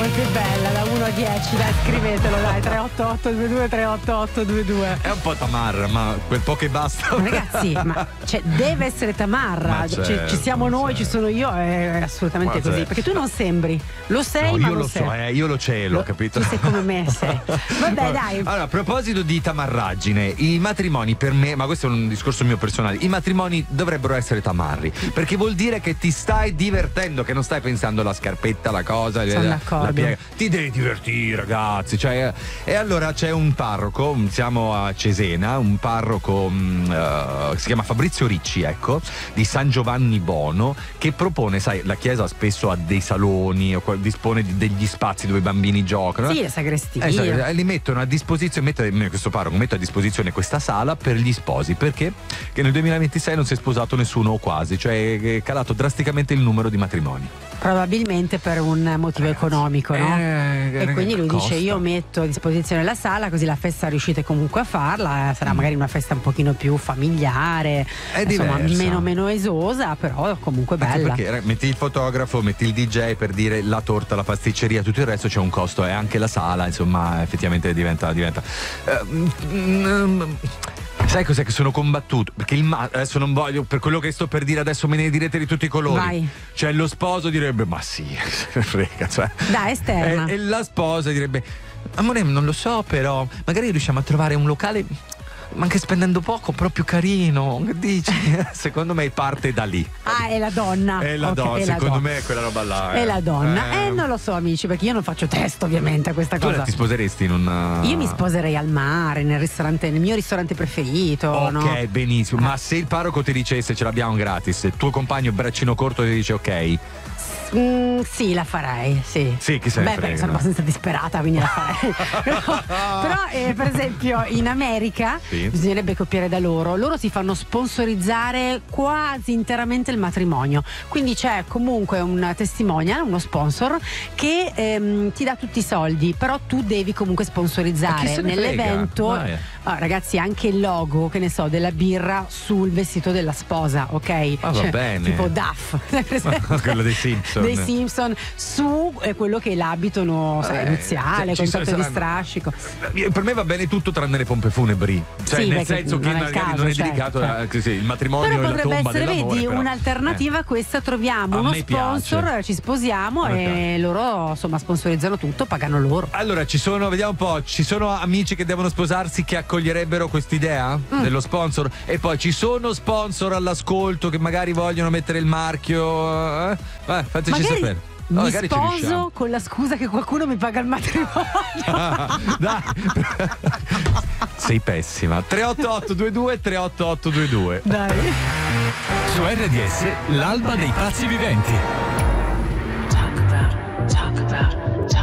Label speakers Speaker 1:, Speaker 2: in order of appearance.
Speaker 1: che bella, da 1 a 10, dai, scrivetelo, dai, 38822 38822.
Speaker 2: È un po' tamarra, ma quel po' che basta.
Speaker 1: Ragazzi, ma deve essere tamarra, ci siamo noi, ci sono io, è assolutamente così, perché tu non sembri, lo sei,
Speaker 2: no,
Speaker 1: ma
Speaker 2: io
Speaker 1: non
Speaker 2: lo
Speaker 1: sei.
Speaker 2: so, io lo cielo, capito?
Speaker 1: Tu sei come me, sei. Vabbè, dai.
Speaker 2: Allora, a proposito di tamarraggine, i matrimoni per me, ma questo è un discorso mio personale, i matrimoni dovrebbero essere tamarri, perché vuol dire che ti stai divertendo, che non stai pensando alla scarpetta, la cosa, la piega. Ti devi divertire, ragazzi, cioè, e allora c'è un parroco, siamo a Cesena, un parroco si chiama Fabrizio Ricci, ecco, di San Giovanni Bono, che propone, sai, la chiesa spesso ha dei saloni o dispone degli spazi dove i bambini giocano.
Speaker 1: Sì, le sagrestie.
Speaker 2: Li mettono a disposizione, questo parroco mette a disposizione questa sala per gli sposi, perché che nel 2026 non si è sposato nessuno o quasi, cioè è calato drasticamente il numero di matrimoni.
Speaker 1: Probabilmente per un motivo economico, no? E quindi lui
Speaker 2: costa.
Speaker 1: dice: io metto a disposizione la sala, così la festa riuscite comunque a farla, sarà magari una festa un pochino più familiare, insomma meno esosa, però comunque bella.
Speaker 2: Perché metti il fotografo, metti il DJ, per dire la torta, la pasticceria, tutto il resto c'è un costo, e anche la sala, insomma, effettivamente diventa sai cos'è che sono combattuto? Perché adesso non voglio, per quello che sto per dire adesso me ne direte di tutti i colori.
Speaker 1: Vai.
Speaker 2: Cioè lo sposo direbbe ma sì, frega, cioè.
Speaker 1: Dai, esterna.
Speaker 2: E la sposa direbbe amore, non lo so, però magari riusciamo a trovare un locale, ma anche spendendo poco, però più carino. Che dici? Secondo me parte da lì.
Speaker 1: Ah, è la donna.
Speaker 2: È la donna, secondo me è quella roba là.
Speaker 1: È la donna. Non lo so, amici, perché io non faccio testo ovviamente a questa cosa.
Speaker 2: Tu ti sposeresti in un...
Speaker 1: Io mi sposerei al mare, nel mio ristorante preferito.
Speaker 2: Ok,
Speaker 1: no?
Speaker 2: benissimo. Ma se il parroco ti dicesse ce l'abbiamo gratis, il tuo compagno braccino corto ti dice ok?
Speaker 1: Sì, la farei, sì.
Speaker 2: Sì, chi se ne frega.
Speaker 1: Sono abbastanza disperata, quindi la farei. però per esempio in America bisognerebbe copiare da loro. Loro si fanno sponsorizzare quasi interamente il matrimonio. Quindi c'è comunque un testimonial, uno sponsor che ti dà tutti i soldi, però tu devi comunque sponsorizzare nell'evento. Ragazzi, anche il logo, che ne so, della birra sul vestito della sposa, ok?
Speaker 2: Va bene.
Speaker 1: Tipo Duff.
Speaker 2: Quello dei Simpson.
Speaker 1: Dei Simpson su quello che è l'abito nuziale, con tanto di strascico.
Speaker 2: Per me va bene tutto tranne le pompe funebri, cioè
Speaker 1: sì,
Speaker 2: nel senso che magari non è dedicato il matrimonio
Speaker 1: però
Speaker 2: e la tomba
Speaker 1: potrebbe essere,
Speaker 2: dell'amore,
Speaker 1: vedi,
Speaker 2: però.
Speaker 1: un'alternativa a questa, troviamo uno sponsor,
Speaker 2: piace.
Speaker 1: ci sposiamo e loro insomma sponsorizzano tutto, pagano loro.
Speaker 2: Allora vediamo un po', ci sono amici che devono sposarsi che accoglierebbero quest'idea dello sponsor, e poi ci sono sponsor all'ascolto che magari vogliono mettere il marchio, fateci sapere.
Speaker 1: Mi sposo con la scusa che qualcuno mi paga il matrimonio.
Speaker 2: Dai. Sei pessima. 38822 38822.
Speaker 1: Dai.
Speaker 3: Su RDS l'alba dei pazzi viventi.